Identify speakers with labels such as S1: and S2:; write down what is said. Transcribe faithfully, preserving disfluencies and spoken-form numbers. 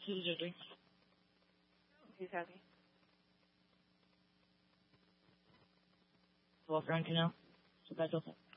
S1: Who's judging?
S2: He's happy.
S1: Walk around, you know? So that's okay.